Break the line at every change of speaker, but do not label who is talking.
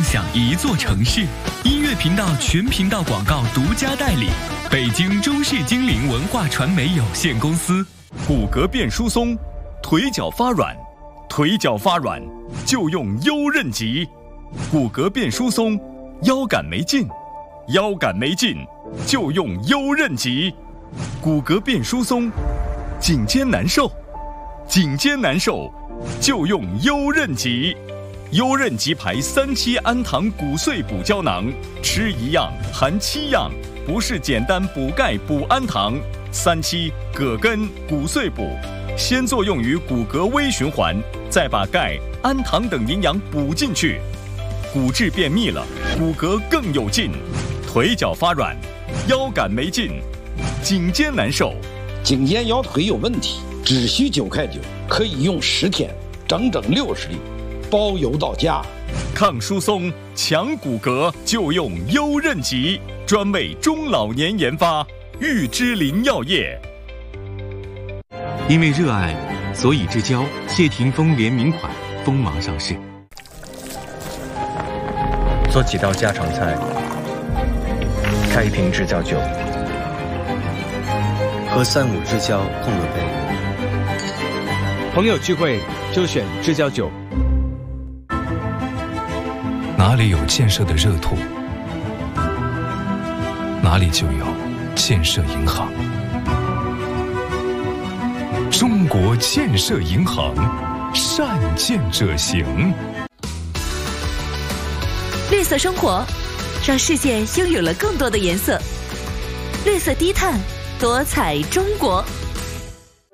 响一座城市。音乐频道全频道广告独家代理，北京中视精灵文化传媒有限公司。
骨骼变疏松，腿脚发软，腿脚发软就用优韧极。骨骼变疏松，腰杆没劲，腰杆没劲就用优韧极。骨骼变疏松，颈肩难受，颈肩难受就用优韧极。优韧极牌3期氨糖骨碎补胶囊，吃1样含7样，不是简单补钙补氨糖。3期葛根骨碎补，先作用于骨骼微循环，再把钙、氨糖等营养补进去。骨质变密了，骨骼更有劲。腿脚发软，腰杆没劲，颈肩难受，
颈肩腰腿有问题，只需9块9，可以用10天，整整60粒，包邮到家。
抗疏松、强骨骼就用优韧极，专为中老年研发，玉芝林药业。
因为热爱，所以之交谢霆锋联名款锋芒上市。
做几道家常菜，开一瓶知交酒，和3、5知交碰个杯。
朋友聚会就选知交酒。
哪里有建设的热土，哪里就有建设银行。中国建设银行，善建者行。
绿色生活，让世界拥有了更多的颜色。绿色低碳，多彩中国。